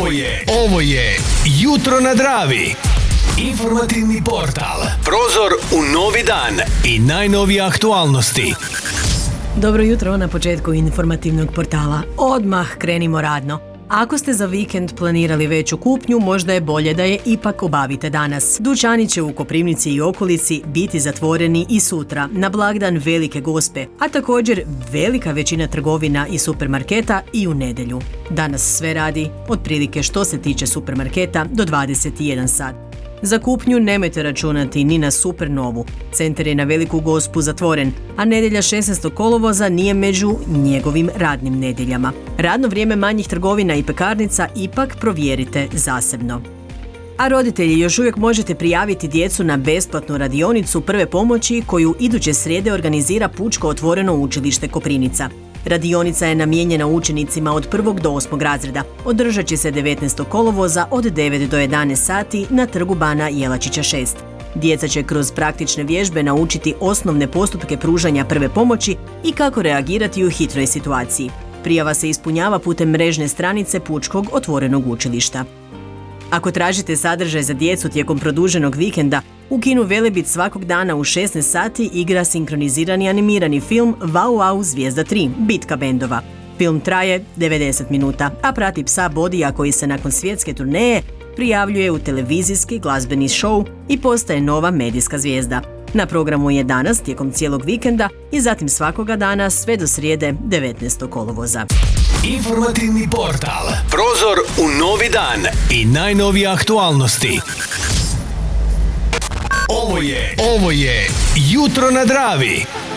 Ovo je Jutro na Dravi. Informativni portal. Prozor u novi dan i najnovije aktualnosti. Dobro jutro na početku informativnog portala. Odmah krenimo radno. Ako ste za vikend planirali veću kupnju, možda je bolje da je ipak obavite danas. Dućani će u Koprivnici i okolici biti zatvoreni i sutra, na blagdan Velike Gospe, a također velika većina trgovina i supermarketa i u nedjelju. Danas sve radi, otprilike što se tiče supermarketa, do 21 sat. Za kupnju nemojte računati ni na Supernovu. Centar je na Veliku Gospu zatvoren, a nedjelja 16. kolovoza nije među njegovim radnim nedjeljama. Radno vrijeme manjih trgovina i pekarnica ipak provjerite zasebno. A roditelji, još uvijek možete prijaviti djecu na besplatnu radionicu prve pomoći koju iduće srijede organizira Pučko otvoreno učilište Koprivnica. Radionica je namijenjena učenicima od 1. do 8. razreda. Održat će se 19. kolovoza od 9 do 11 sati na trgu Bana Jelačića 6. Djeca će kroz praktične vježbe naučiti osnovne postupke pružanja prve pomoći i kako reagirati u hitroj situaciji. Prijava se ispunjava putem mrežne stranice Pučkog otvorenog učilišta. Ako tražite sadržaj za djecu tijekom produženog vikenda, u kinu Velebit svakog dana u 16 sati igra sinkronizirani animirani film Wow Wow Zvijezda 3, bitka bendova. Film traje 90 minuta, a prati psa Bodija koji se nakon svjetske turneje prijavljuje u televizijski glazbeni show i postaje nova medijska zvijezda. Na programu je danas tijekom cijelog vikenda i zatim svakoga dana sve do srijede 19. kolovoza. Informativni portal. Prozor u novi dan i najnovije aktualnosti. Ovo je Jutro na Dravi.